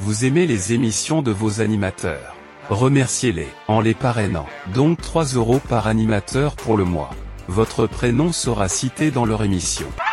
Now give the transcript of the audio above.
Vous aimez les émissions de vos animateurs? Remerciez-les, en les parrainant. Donc 3 € par animateur pour le mois. Votre prénom sera cité dans leur émission.